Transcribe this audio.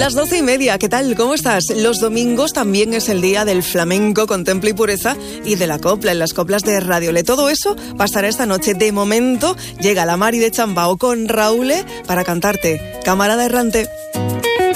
Las 12:30, ¿qué tal? ¿Cómo estás? Los domingos también es el día del flamenco con temple y pureza y de la copla, en las coplas de Radiole. Todo eso pasará esta noche. De momento llega la Mari de Chambao con Raúl para cantarte Camarada Errante.